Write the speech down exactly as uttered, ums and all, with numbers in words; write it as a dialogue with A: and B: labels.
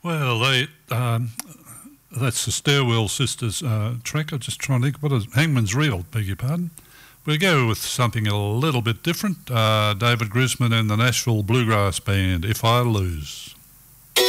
A: Well, they um, that's the Stairwell Sisters uh, track. I'm just trying to think. What is Hangman's Reel? Beg your pardon. We'll go with something a little bit different. Uh, David Grisman and the Nashville Bluegrass Band, If I Lose.